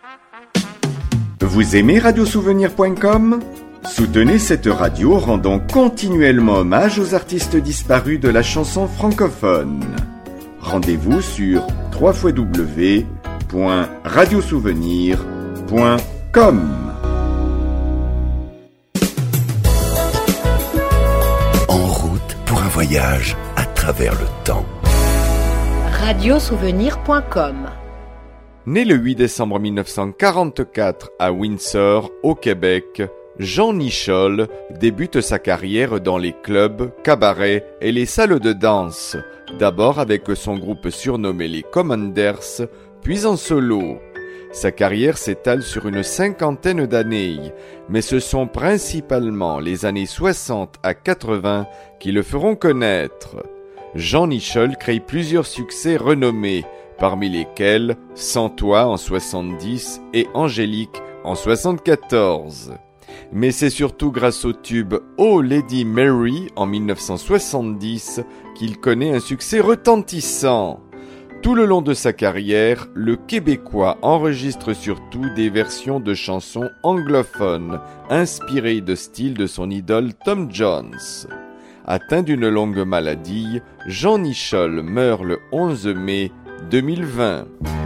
Vous aimez radiosouvenir.com ? Soutenez cette radio en rendant continuellement hommage aux artistes disparus de la chanson francophone. Rendez-vous sur www.radiosouvenir.com. En route pour un voyage à travers le temps. Radiosouvenir.com. Né le 8 décembre 1944 à Windsor, au Québec, Jean Nichol débute sa carrière dans les clubs, cabarets et les salles de danse, d'abord avec son groupe surnommé les Commanders, puis en solo. Sa carrière s'étale sur une 50aine d'années, mais ce sont principalement les années 60 à 80 qui le feront connaître. Jean Nichol crée plusieurs succès renommés, parmi lesquels Sans toi en 70 et Angélique en 74. Mais c'est surtout grâce au tube Oh Lady Mary en 1970 qu'il connaît un succès retentissant. Tout le long de sa carrière, le Québécois enregistre surtout des versions de chansons anglophones, inspirées de style de son idole Tom Jones. Atteint d'une longue maladie, Jean Nichol meurt le 11 mai 2020.